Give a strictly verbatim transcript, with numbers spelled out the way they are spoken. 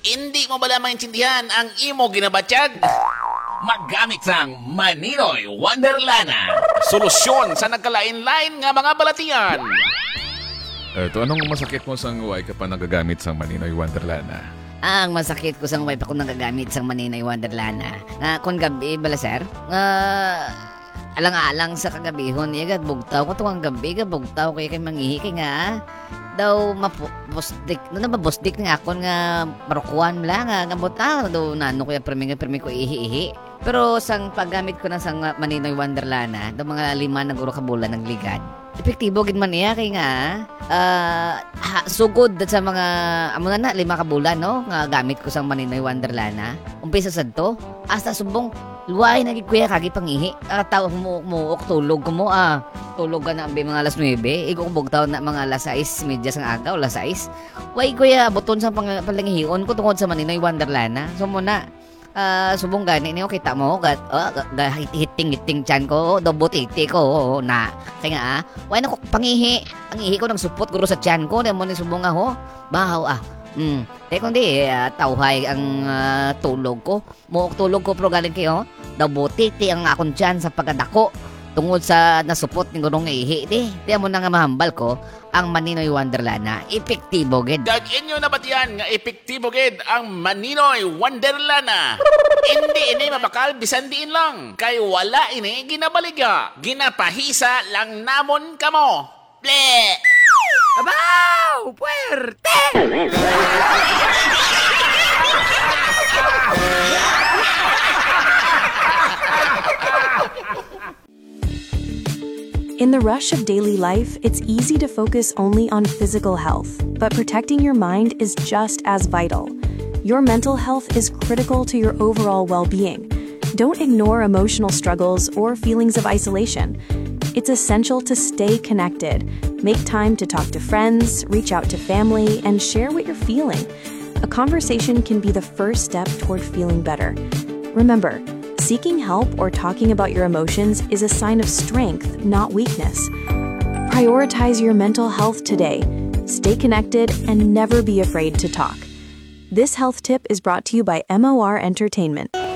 Hindi mo bala maintindihan ang imo ginabatyag? Maggamit sang Maninoy Wonderlana. Solusyon sa nagkalain-lain nga mga balatian. Eto, anong masakit mo sang way ka pa nagagamit sang Maninoy Wonderlana? Ang masakit ko sang wife ako nagagamit sang Maninoy Wonderlana. Nga kun gabi bala sir. Nga alang-alang sa kagabihon iya gad bugtaw ko tong gabi gad bugtaw kay kay mangihi kay nga daw mapusdik no na mabusdik nga akon nga marukuan la nga nga butaw do nano ko ya permi permi ko ihi-ihi. Pero sang paggamit ko na sang Maninoy Wonderlana, daw mga lima na guro ka bulan nagligad. Epektibo gid man iya kay nga uh, ha, sugod sa mga amo na na lima ka bulan no nga gamit ko sang Maninoy Wonderlana. Umpisa sad to hasta subong luway na gid kuya kagi pangihi. Uh, taw mo mo tulog ko mo ah. Tulog ka na ambi mga alas nuwebe. Iko bugtaw na mga alas sais medyas ang agaw alas sais. Way kuya buton sa pang, palangihion ko tungod sa Maninoy Wonderlana. So muna Uh, subong gani niyo kita mo gat uh, hiting hiting chan ko dobot iti ko na kaya nga ah why na ko pangihi ang ihi ko nang supot guro sa chan ko demo ni subong nga ho bahaw ah mm te kundi uh, tawhay ang uh, tulog ko mo tulog ko pero galing kayo dobot iti ang akon chan sa pagkadako tungod sa nasupot ni gurong ihi di demo na nga mahambal ko ang Maninoy Wonderlana epektibo gid. Dag inyo na batiyan nga epektibo gid ang Maninoy Wonderlana. Hindi ini mabakal bisan diin lang kay wala ini ginabaliga. Ginapahisa lang namon kamo. Ble! Abaw! Puerte! In the rush of daily life, it's easy to focus only on physical health, but protecting your mind is just as vital. Your mental health is critical to your overall well-being. Don't ignore emotional struggles or feelings of isolation. It's essential to stay connected. Make time to talk to friends, reach out to family, and share what you're feeling. A conversation can be the first step toward feeling better. Remember, seeking help or talking about your emotions is a sign of strength, not weakness. Prioritize your mental health today. Stay connected and never be afraid to talk. This health tip is brought to you by M O R Entertainment.